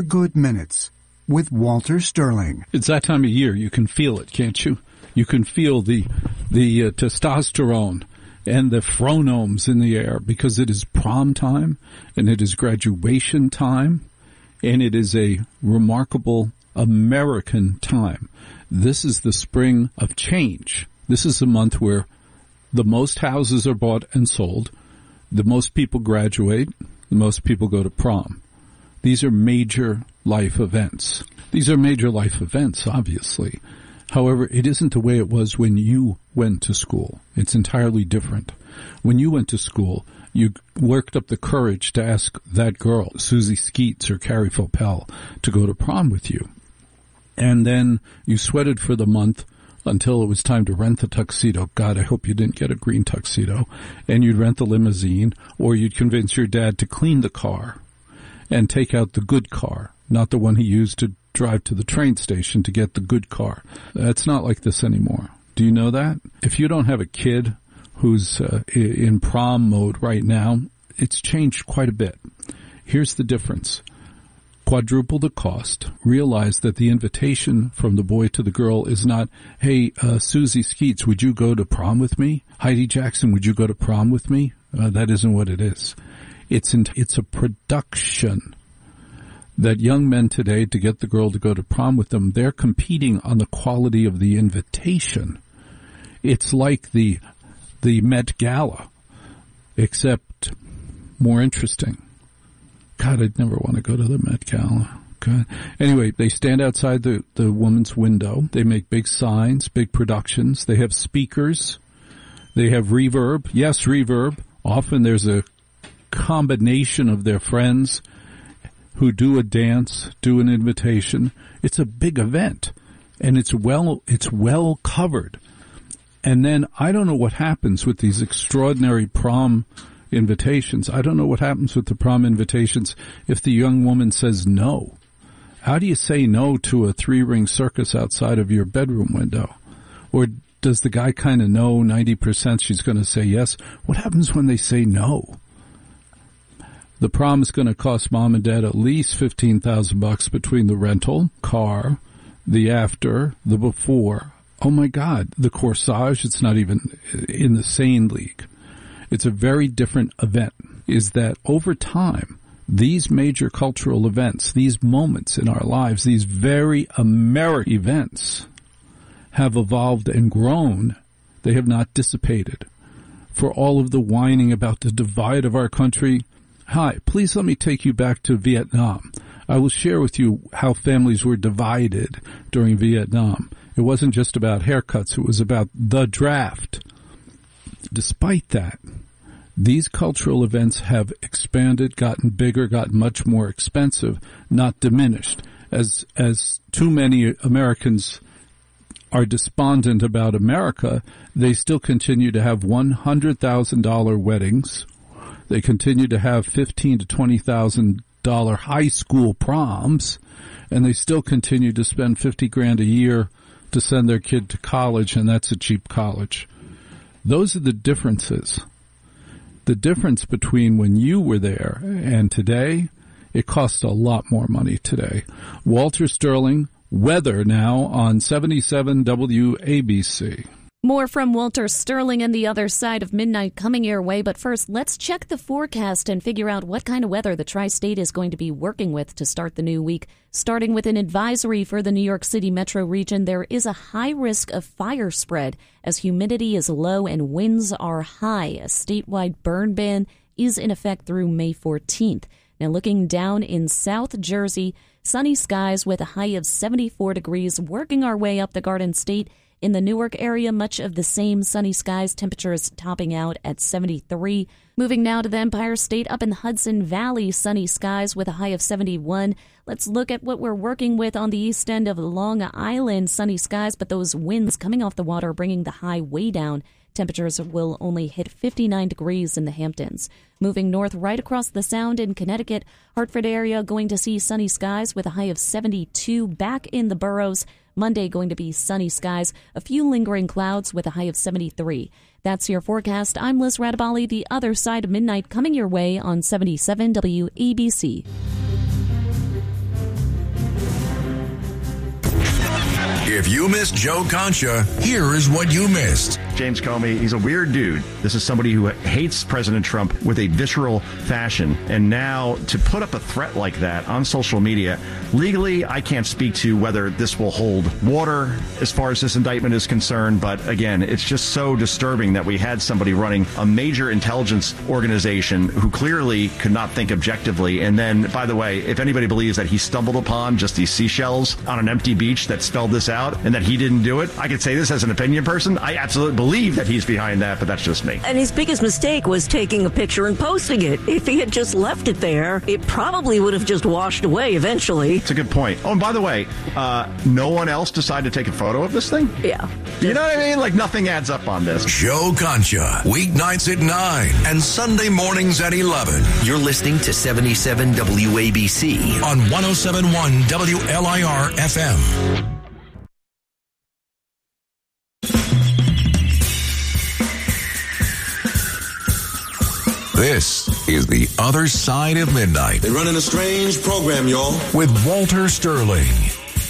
Good Minutes with Walter Sterling. It's that time of year. You can feel it, can't you? You can feel the testosterone and the phronemes in the air because it is prom time and it is graduation time and it is a remarkable American time. This is the spring of change. This is the month where the most houses are bought and sold, the most people graduate, the most people go to prom. These are major life events. These are major life events, obviously. However, it isn't the way it was when you went to school. It's entirely different. When you went to school, you worked up the courage to ask that girl, Susie Skeets or Carrie Fopel, to go to prom with you. And then you sweated for the month until it was time to rent the tuxedo. God, I hope you didn't get a green tuxedo. And you'd rent the limousine, or you'd convince your dad to clean the car and take out the good car, not the one he used to drive to the train station to get the good car. It's not like this anymore. Do you know that? If you don't have a kid who's in prom mode right now, it's changed quite a bit. Here's the difference. Quadruple the cost. Realize that the invitation from the boy to the girl is not, hey, Susie Skeets, would you go to prom with me? Heidi Jackson, would you go to prom with me? That isn't what it is. It's a production that young men today, to get the girl to go to prom with them, they're competing on the quality of the invitation. It's like the Met Gala, except more interesting. God, I'd never want to go to the Met Gala. God. Anyway, they stand outside the woman's window. They make big signs, big productions. They have speakers. They have reverb. Yes, reverb. Often there's a combination of their friends who do a dance, do an invitation. It's a big event, and it's well covered. And then I don't know what happens with these extraordinary prom invitations. I don't know what happens with the prom invitations if the young woman says no. How do you say no to a 3-ring circus outside of your bedroom window? Or does the guy kind of know 90% she's going to say yes? What happens when they say no? The prom is going to cost mom and dad at least $15,000 between the rental, car, the after, the before. Oh my God, the corsage, it's not even in the same league. It's a very different event. Is that over time, these major cultural events, these moments in our lives, these very American events have evolved and grown. They have not dissipated. For all of the whining about the divide of our country, hi, please let me take you back to Vietnam. I will share with you how families were divided during Vietnam. It wasn't just about haircuts. It was about the draft. Despite that, these cultural events have expanded, gotten bigger, gotten much more expensive, not diminished. As too many Americans are despondent about America, they still continue to have $100,000 weddings. They continue to have $15,000 to $20,000 high school proms, and they still continue to spend $50,000 a year to send their kid to college, and that's a cheap college. Those are the differences. The difference between when you were there and today, it costs a lot more money today. Walter Sterling, weather now on 77 WABC. More from Walter Sterling and the other side of midnight coming your way. But first, let's check the forecast and figure out what kind of weather the Tri-State is going to be working with to start the new week. Starting with an advisory for the New York City metro region, there is a high risk of fire spread as humidity is low and winds are high. A statewide burn ban is in effect through May 14th. Now, looking down in South Jersey, sunny skies with a high of 74 degrees, working our way up the Garden State. In the Newark area, much of the same sunny skies, temperatures topping out at 73. Moving now to the Empire State, up in the Hudson Valley, sunny skies with a high of 71. Let's look at what we're working with on the east end of Long Island, sunny skies, but those winds coming off the water bringing the high way down. Temperatures will only hit 59 degrees in the Hamptons. Moving north right across the Sound in Connecticut, Hartford area going to see sunny skies with a high of 72. Back in the boroughs, Monday going to be sunny skies, a few lingering clouds with a high of 73. That's your forecast. I'm Liz Radabali, the other side of midnight, coming your way on 77 WABC. If you missed Joe Concha, here is what you missed. James Comey, he's a weird dude. This is somebody who hates President Trump with a visceral fashion. And now to put up a threat like that on social media, legally, I can't speak to whether this will hold water as far as this indictment is concerned. But again, it's just so disturbing that we had somebody running a major intelligence organization who clearly could not think objectively. And then, by the way, if anybody believes that he stumbled upon just these seashells on an empty beach that spelled this out and that he didn't do it, I could say this as an opinion person. I absolutely believe that he's behind that, but that's just me. And his biggest mistake was taking a picture and posting it. If he had just left it there, it probably would have just washed away eventually. It's a good point. Oh, and by the way, no one else decided to take a photo of this thing? Yeah. You know what I mean? Like, nothing adds up on this. Joe Concha, weeknights at 9 and Sunday mornings at 11. You're listening to 77 WABC on 107.1 WLIR FM. This is The Other Side of Midnight. They're running a strange program, y'all. With Walter Sterling.